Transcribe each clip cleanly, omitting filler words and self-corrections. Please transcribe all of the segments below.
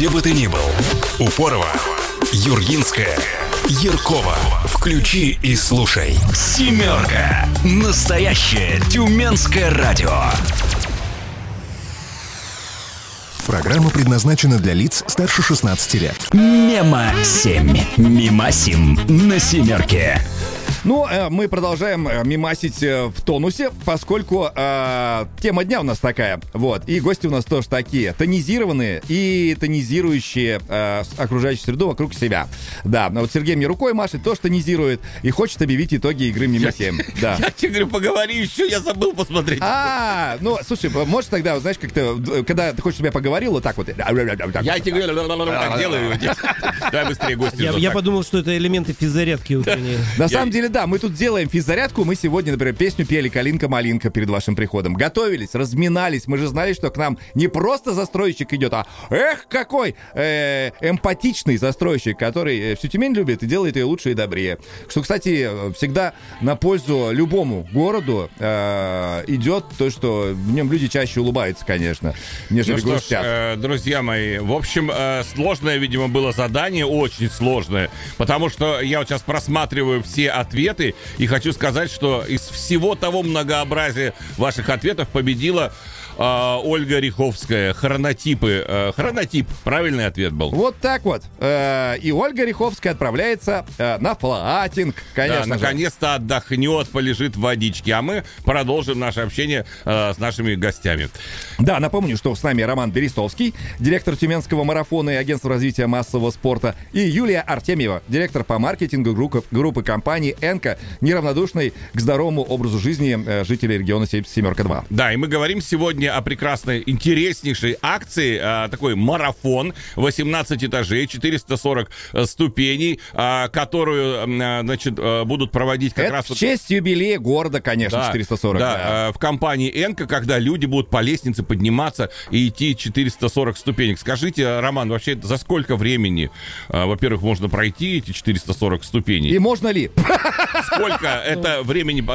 Где бы ты ни был, Упорова, Юргинская, Яркова. Включи и слушай. «Семерка». Настоящее тюменское радио. Программа предназначена для лиц старше 16 лет. Мема-7. Мимасим на «Семерке». Ну, мы продолжаем мимасить в тонусе, поскольку тема дня у нас такая. Вот. И гости у нас тоже такие. Тонизированные и тонизирующие окружающую среду вокруг себя. Да, вот Сергей мне рукой машет, тоже тонизирует и хочет объявить итоги игры Мима-7. Да. Я тебе говорю, поговори еще, я забыл посмотреть. Ну, слушай, можешь тогда, знаешь, как-то, когда ты хочешь, чтобы я поговорил, вот так вот. Я тебе говорю, так делаю. Давай быстрее, гости. Я подумал, что это элементы физзарядки утренней. На самом деле, да, мы тут делаем физзарядку. Мы сегодня, например, песню пели «Калинка-малинка» перед вашим приходом. Готовились, разминались. Мы же знали, что к нам не просто застройщик идет, а какой эмпатичный застройщик, который всю Тюмень любит и делает ее лучше и добрее. Что, кстати, всегда на пользу любому городу идет то, что в нем люди чаще улыбаются, конечно, нежели грустят. Друзья мои, в общем, сложное, видимо, было задание, очень сложное, потому что я вот сейчас просматриваю все ответы и хочу сказать, что из всего того многообразия ваших ответов победила Ольга Риховская. Хронотипы. Хронотип. Правильный ответ был. Вот так вот. И Ольга Риховская отправляется на флатинг, конечно. Да, наконец-то отдохнет, полежит в водичке. А мы продолжим наше общение с нашими гостями. Да, напомню, что с нами Роман Берестовский, директор Тюменского марафона и агентства развития массового спорта, и Юлия Артемьева, директор по маркетингу группы компании «Энка», неравнодушной к здоровому образу жизни жителей региона «Семерка-2». Да, и мы говорим сегодня о прекрасной, интереснейшей акции, такой марафон, 18 этажей, 440 ступеней, которую, значит, будут проводить как это раз... в честь юбилея города, конечно, да, 440. Да, в компании «Энка», когда люди будут по лестнице подниматься и идти 440 ступенек. Скажите, Роман, вообще за сколько времени, во-первых, можно пройти эти 440 ступеней? И можно ли? Сколько это времени?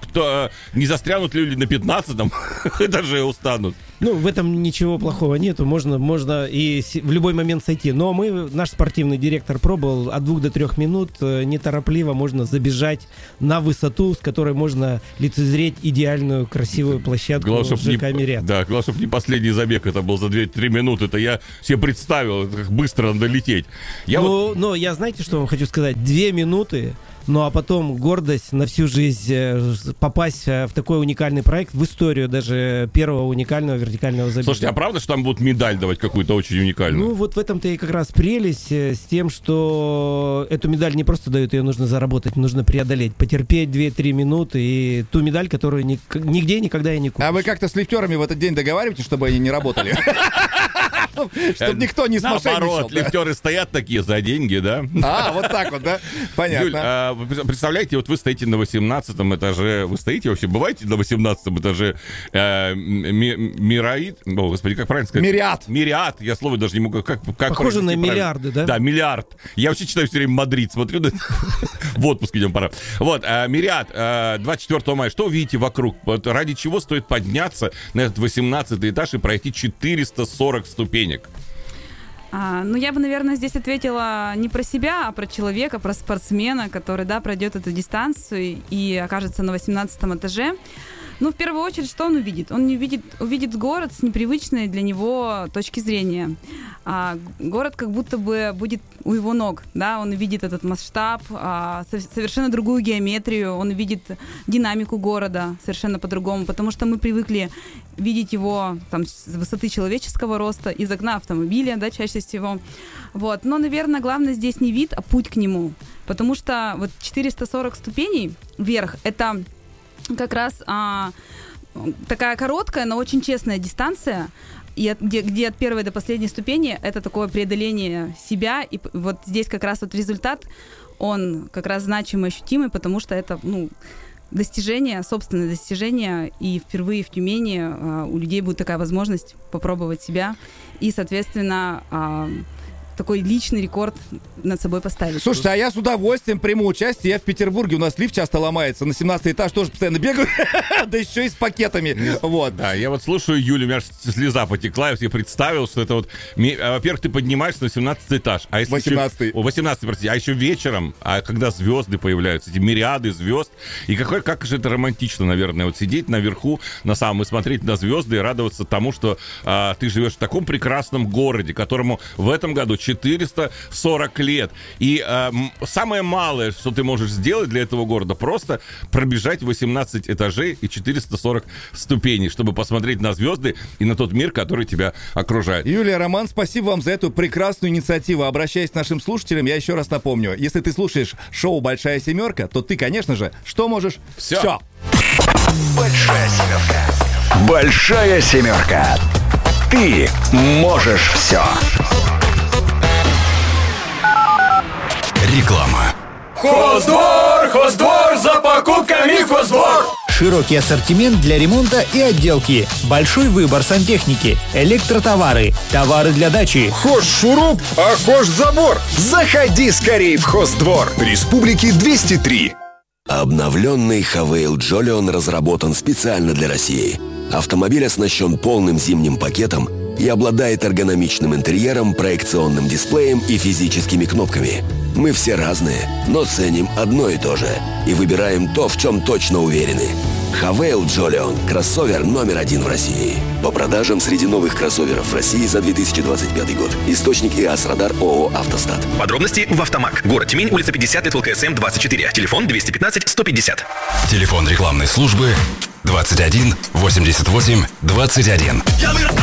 Не застрянут ли люди на 15-м этаже устанут? Ну, в этом ничего плохого нету. Можно и в любой момент сойти. Но наш спортивный директор пробовал от 2 до 3 минут неторопливо можно забежать на высоту, с которой можно лицезреть идеальную красивую площадку ЖК «Мириад». Да, главное, чтобы не последний забег это был за 2-3 минуты. Это я себе представил, как быстро надо лететь. Но я, знаете, что вам хочу сказать? 2 минуты. Ну, а потом гордость на всю жизнь попасть в такой уникальный проект, в историю даже первого уникального вертикального забега. Слушайте, а правда, что там будут медаль давать какую-то очень уникальную? Ну, вот в этом-то и как раз прелесть с тем, что эту медаль не просто дают, ее нужно заработать, нужно преодолеть, потерпеть 2-3 минуты, и ту медаль, которую нигде никогда и не купишь. А вы как-то с лифтерами в этот день договариваетесь, чтобы они не работали? Чтобы никто не смошенничал. Наоборот, лифтеры стоят такие за деньги, да? Вот так вот, да? Понятно. Юль, представляете, вот вы стоите на 18-м этаже. Вы стоите вообще? Бываете на 18-м этаже Мираид? О, господи, как правильно сказать? Мириад. Мириад. Я слово даже не могу... Похоже на миллиарды, да? Да, миллиард. Я вообще читаю все время Мадрид. Смотрю, в отпуск идем, пора. Вот, Мириад, 24 мая. Что вы видите вокруг? Ради чего стоит подняться на этот 18-й этаж и пройти 440 ступенек? Ну, я бы, наверное, здесь ответила не про себя, а про человека, про спортсмена, который, да, пройдет эту дистанцию и окажется на 18 этаже. Ну, в первую очередь, что он увидит? Он увидит город с непривычной для него точки зрения. Город как будто бы будет у его ног, да, он увидит этот масштаб, совершенно другую геометрию, он увидит динамику города совершенно по-другому, потому что мы привыкли видеть его там, с высоты человеческого роста, из окна автомобиля, да, чаще всего. Вот. Но, наверное, главное здесь не вид, а путь к нему, потому что вот 440 ступеней вверх — это как раз такая короткая, но очень честная дистанция, и где от первой до последней ступени это такое преодоление себя, и вот здесь как раз вот результат, он как раз значимый, ощутимый, потому что это, достижение, собственное достижение, и впервые в Тюмени у людей будет такая возможность попробовать себя, и, соответственно, такой личный рекорд над собой поставить. Слушайте, а я с удовольствием приму участие. Я в Петербурге, у нас лифт часто ломается. На 17-й этаж тоже постоянно бегаю. Да еще и с пакетами. Вот. Да, я вот слушаю Юлю, у меня аж слеза потекла. Я себе представил, что это вот... Во-первых, ты поднимаешься на 17-й этаж. 18-й. 18-й, простите. А еще вечером, когда звезды появляются, эти мириады звезд. И как же это романтично, наверное, вот сидеть наверху, на самом, и смотреть на звезды и радоваться тому, что ты живешь в таком прекрасном городе, которому в этом году 440 лет. И самое малое, что ты можешь сделать для этого города, просто пробежать 18 этажей и 440 ступеней, чтобы посмотреть на звезды и на тот мир, который тебя окружает. Юлия, Роман, спасибо вам за эту прекрасную инициативу. Обращаясь к нашим слушателям, я еще раз напомню, если ты слушаешь шоу «Большая семерка», то ты, конечно же, что можешь? Все. Большая семерка. Большая семерка. Ты можешь все. Реклама. Хоздвор, за покупками Хоздвор! Широкий ассортимент для ремонта и отделки. Большой выбор сантехники, электротовары, товары для дачи. Хозшуруп, а хоззабор! Заходи скорее в Хоздвор. Республики 203. Обновленный Хавейл Джолион разработан специально для России. Автомобиль оснащен полным зимним пакетом и обладает эргономичным интерьером, проекционным дисплеем и физическими кнопками. Мы все разные, но ценим одно и то же. И выбираем то, в чем точно уверены. Хавейл Джолион – кроссовер номер 1 в России. По продажам среди новых кроссоверов в России за 2025 год. Источник ИАС Радар ООО «Автостат». Подробности в Автомаг. Город Тюмень, улица 50, лет ЛКСМ 24. Телефон 215-150. Телефон рекламной службы 21 88 21.